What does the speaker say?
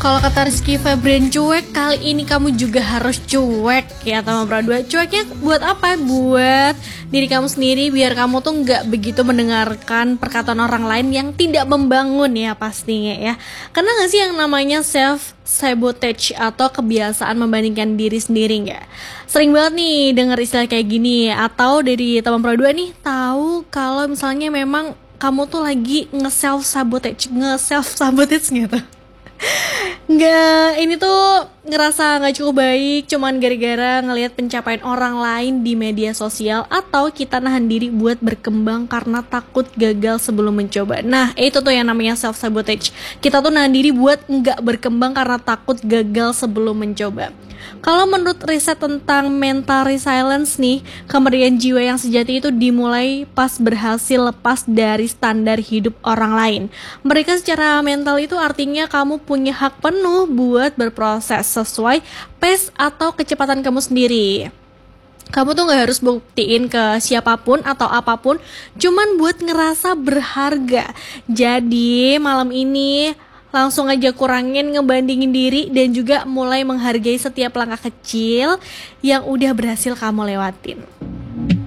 Kalau kata Rizky Febrian cuek, kali ini kamu juga harus cuek ya teman berdua. Cueknya buat apa? Buat diri kamu sendiri, biar kamu tuh nggak begitu mendengarkan perkataan orang lain yang tidak membangun ya pastinya ya. Karena nggak sih yang namanya self-sabotage atau kebiasaan membandingkan diri sendiri nggak? Sering banget nih denger istilah kayak gini, atau dari teman berdua nih tahu kalau misalnya memang kamu tuh lagi nge-self-sabotage gitu. Nggak, ini tuh ngerasa nggak cukup baik cuman gara-gara ngelihat pencapaian orang lain di media sosial, atau kita nahan diri buat berkembang karena takut gagal sebelum mencoba. Nah, itu tuh yang namanya self-sabotage. Kita tuh nahan diri buat nggak berkembang karena takut gagal sebelum mencoba. Kalau menurut riset tentang mental resilience nih, kemerdeyaan jiwa yang sejati itu dimulai pas berhasil lepas dari standar hidup orang lain. Mereka secara mental itu artinya kamu punya hak penuh buat berproses sesuai pace atau kecepatan kamu sendiri. Kamu tuh gak harus buktiin ke siapapun atau apapun, cuman buat ngerasa berharga. Jadi malam ini langsung aja kurangin ngebandingin diri dan juga mulai menghargai setiap langkah kecil yang udah berhasil kamu lewatin.